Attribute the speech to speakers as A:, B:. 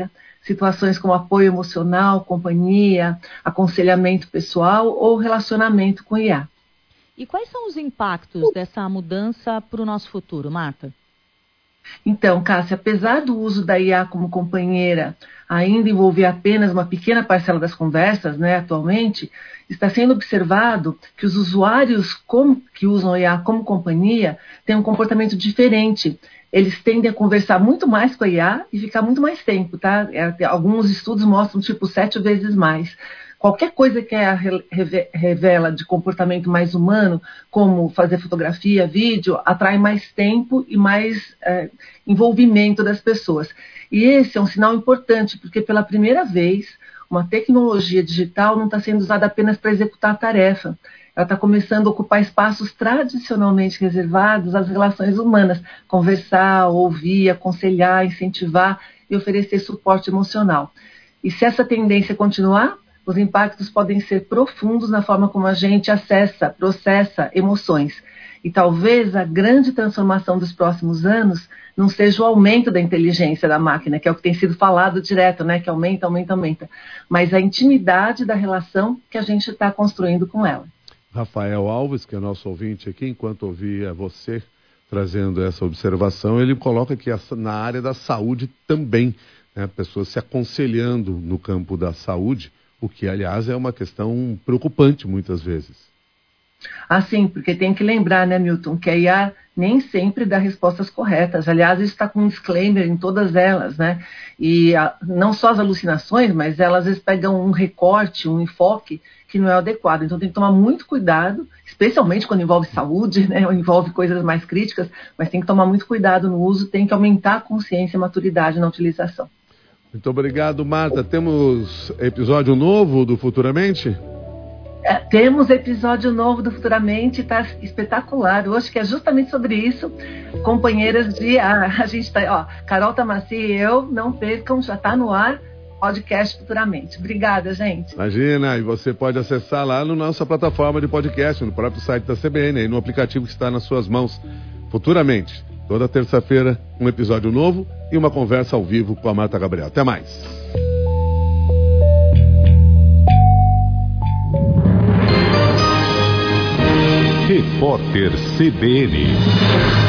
A: situações como apoio emocional, companhia, aconselhamento pessoal ou relacionamento com IA.
B: E quais são os impactos dessa mudança para o nosso futuro, Marta?
A: Então, Cássia, apesar do uso da IA como companheira ainda envolver apenas uma pequena parcela das conversas, né, atualmente, está sendo observado que os usuários que usam a IA como companhia têm um comportamento diferente. Eles tendem a conversar muito mais com a IA e ficar muito mais tempo, tá? Alguns estudos mostram, 7 vezes mais. Qualquer coisa que a revela de comportamento mais humano, como fazer fotografia, vídeo, atrai mais tempo e mais envolvimento das pessoas. E esse é um sinal importante, porque pela primeira vez, uma tecnologia digital não está sendo usada apenas para executar a tarefa. Ela está começando a ocupar espaços tradicionalmente reservados às relações humanas, conversar, ouvir, aconselhar, incentivar e oferecer suporte emocional. E se essa tendência continuar, os impactos podem ser profundos na forma como a gente acessa, processa emoções. E talvez a grande transformação dos próximos anos não seja o aumento da inteligência da máquina, que é o que tem sido falado direto, né? Que aumenta, mas a intimidade da relação que a gente está construindo com ela.
C: Rafael Alves, que é nosso ouvinte aqui, enquanto ouvia você trazendo essa observação, ele coloca que na área da saúde também, né, pessoas se aconselhando no campo da saúde, o que, aliás, é uma questão preocupante muitas vezes.
A: Sim, porque tem que lembrar, né, Milton, que a IA nem sempre dá respostas corretas. Aliás, isso está com um disclaimer em todas elas, né? E não só as alucinações, mas elas às vezes pegam um recorte, um enfoque que não é adequado. Então tem que tomar muito cuidado, especialmente quando envolve saúde, né? Ou envolve coisas mais críticas, mas tem que tomar muito cuidado no uso, tem que aumentar a consciência e a maturidade na utilização.
C: Muito obrigado, Marta. Temos episódio novo do Futuramente?
A: Temos episódio novo do Futuramente, está espetacular. Hoje que é justamente sobre isso, companheiras de a gente está, Carol Tamassi e eu, não percam, já está no ar, podcast Futuramente. Obrigada, gente.
C: Imagina, e você pode acessar lá na nossa plataforma de podcast, no próprio site da CBN, aí no aplicativo que está nas suas mãos. Futuramente, toda terça-feira, um episódio novo e uma conversa ao vivo com a Marta Gabriel. Até mais.
D: Repórter CBN.